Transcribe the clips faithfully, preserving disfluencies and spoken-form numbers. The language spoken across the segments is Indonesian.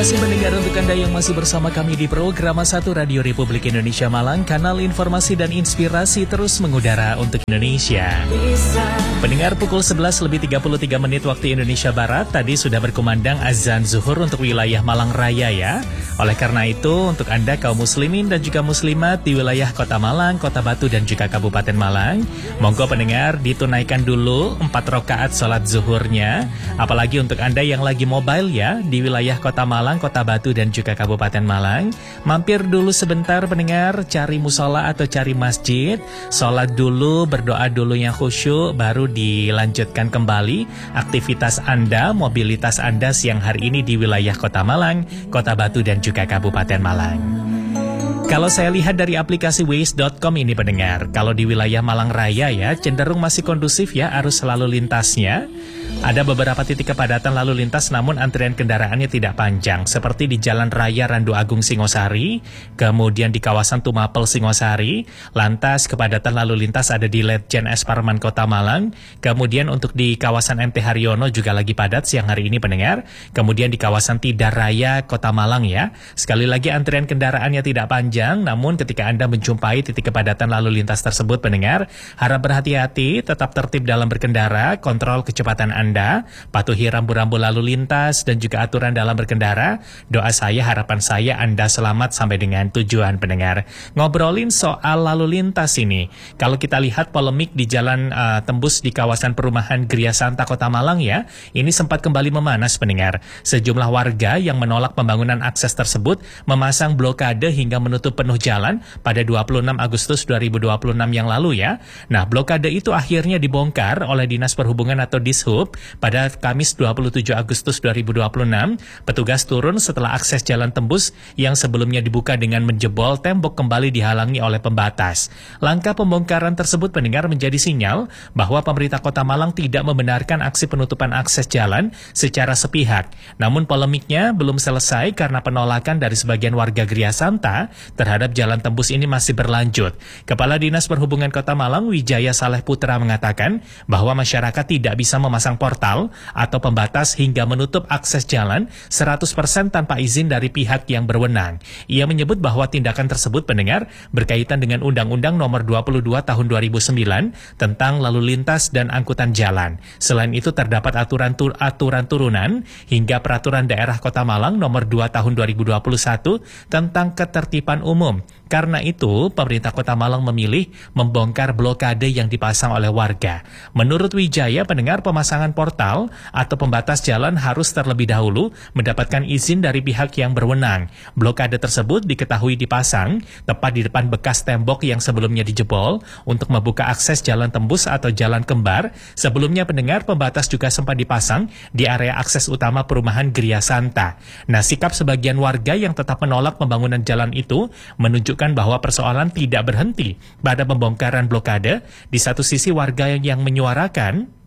kasih mendengar untuk Anda yang masih bersama kami di program satu Radio Republik Indonesia Malang, kanal informasi dan inspirasi terus mengudara untuk Indonesia. Pendengar, pukul sebelas lebih tiga puluh tiga menit waktu Indonesia Barat, tadi sudah berkumandang azan zuhur untuk wilayah Malang Raya ya. Oleh karena itu, untuk Anda kaum muslimin dan juga muslimat di wilayah Kota Malang, Kota Batu dan juga Kabupaten Malang, monggo pendengar ditunaikan dulu empat rakaat sholat zuhurnya. Apalagi untuk Anda yang lagi mobile ya, di wilayah Kota Malang, Kota Batu dan juga Kabupaten Malang, mampir dulu sebentar pendengar, cari musola atau cari masjid, sholat dulu, berdoa dulu yang khusyuk, baru dilanjutkan kembali aktivitas Anda, mobilitas Anda siang hari ini di wilayah Kota Malang, Kota Batu dan juga Kabupaten Malang. Kalau saya lihat dari aplikasi waze dot com ini pendengar, kalau di wilayah Malang Raya ya cenderung masih kondusif ya arus lalu lintasnya. Ada beberapa titik kepadatan lalu lintas namun antrian kendaraannya tidak panjang, seperti di Jalan Raya Randu Agung Singosari, kemudian di kawasan Tumapel Singosari, lantas kepadatan lalu lintas ada di Letjen S. Parman Kota Malang, kemudian untuk di kawasan M T Haryono juga lagi padat siang hari ini pendengar, kemudian di kawasan Tidar Raya Kota Malang ya. Sekali lagi antrian kendaraannya tidak panjang, namun ketika Anda menjumpai titik kepadatan lalu lintas tersebut pendengar, harap berhati-hati, tetap tertib dalam berkendara, kontrol kecepatan Anda, Anda, patuhi rambu-rambu lalu lintas dan juga aturan dalam berkendara. Doa saya, harapan saya Anda selamat sampai dengan tujuan pendengar. Ngobrolin soal lalu lintas ini, kalau kita lihat polemik di jalan uh, tembus di kawasan perumahan Gria Santa Kota Malang ya, ini sempat kembali memanas pendengar. Sejumlah warga yang menolak pembangunan akses tersebut memasang blokade hingga menutup penuh jalan pada dua puluh enam Agustus dua ribu dua puluh enam yang lalu ya. Nah, blokade itu akhirnya dibongkar oleh Dinas Perhubungan atau Dishub pada Kamis dua puluh tujuh Agustus dua ribu dua puluh enam. Petugas turun setelah akses jalan tembus yang sebelumnya dibuka dengan menjebol tembok kembali dihalangi oleh pembatas. Langkah pembongkaran tersebut pendengar menjadi sinyal bahwa pemerintah Kota Malang tidak membenarkan aksi penutupan akses jalan secara sepihak. Namun polemiknya belum selesai karena penolakan dari sebagian warga Gria Santa terhadap jalan tembus ini masih berlanjut. Kepala Dinas Perhubungan Kota Malang Wijaya Saleh Putra mengatakan bahwa masyarakat tidak bisa memasang portal atau pembatas hingga menutup akses jalan seratus persen tanpa izin dari pihak yang berwenang. Ia menyebut bahwa tindakan tersebut pendengar berkaitan dengan Undang-Undang Nomor dua puluh dua Tahun dua ribu sembilan tentang lalu lintas dan angkutan jalan. Selain itu terdapat aturan tur aturan turunan hingga Peraturan Daerah Kota Malang Nomor dua Tahun dua ribu dua puluh satu tentang ketertiban umum. Karena itu, pemerintah Kota Malang memilih membongkar blokade yang dipasang oleh warga. Menurut Wijaya, pendengar, pemasangan portal atau pembatas jalan harus terlebih dahulu mendapatkan izin dari pihak yang berwenang. Blokade tersebut diketahui dipasang tepat di depan bekas tembok yang sebelumnya dijebol untuk membuka akses jalan tembus atau jalan kembar. Sebelumnya pendengar, pembatas juga sempat dipasang di area akses utama perumahan Gria Santa. Nah, sikap sebagian warga yang tetap menolak pembangunan jalan itu menunjukkan bahwa persoalan tidak berhenti pada pembongkaran blokade. Di satu sisi warga yang menyuarakan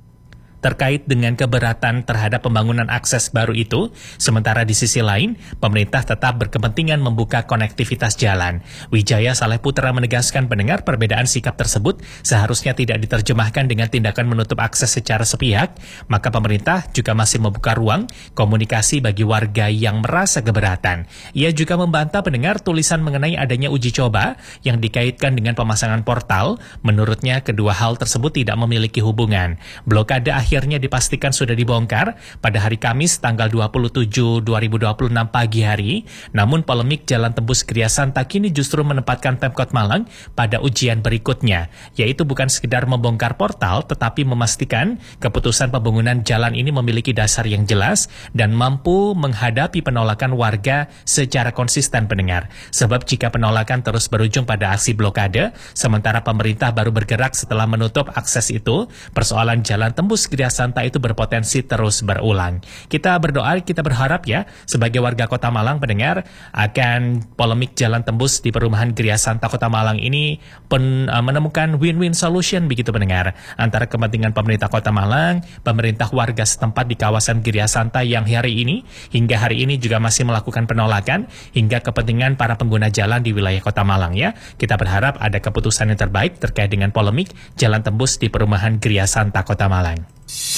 terkait dengan keberatan terhadap pembangunan akses baru itu, sementara di sisi lain, pemerintah tetap berkepentingan membuka konektivitas jalan. Wijaya Saleh Putra menegaskan pendengar perbedaan sikap tersebut seharusnya tidak diterjemahkan dengan tindakan menutup akses secara sepihak, maka pemerintah juga masih membuka ruang komunikasi bagi warga yang merasa keberatan. Ia juga membantah pendengar tulisan mengenai adanya uji coba yang dikaitkan dengan pemasangan portal. Menurutnya, kedua hal tersebut tidak memiliki hubungan. Blokade akhir akhirnya dipastikan sudah dibongkar pada hari Kamis tanggal dua puluh tujuh dua ribu dua puluh enam pagi hari. Namun polemik jalan tembus Gria Santa kini justru menempatkan Pemkot Malang pada ujian berikutnya, yaitu bukan sekedar membongkar portal tetapi memastikan keputusan pembangunan jalan ini memiliki dasar yang jelas dan mampu menghadapi penolakan warga secara konsisten pendengar. Sebab jika penolakan terus berujung pada aksi blokade, sementara pemerintah baru bergerak setelah menutup akses itu, persoalan jalan tembus Gria Santa itu berpotensi terus berulang. Kita berdoa, kita berharap ya, sebagai warga Kota Malang pendengar, akan polemik jalan tembus di perumahan Gria Santa Kota Malang ini pen, uh, menemukan win-win solution begitu pendengar, antara kepentingan pemerintah Kota Malang, pemerintah warga setempat di kawasan Gria Santa yang hari ini, hingga hari ini juga masih melakukan penolakan, hingga kepentingan para pengguna jalan di wilayah Kota Malang ya. Kita berharap ada keputusan yang terbaik terkait dengan polemik jalan tembus di perumahan Gria Santa Kota Malang.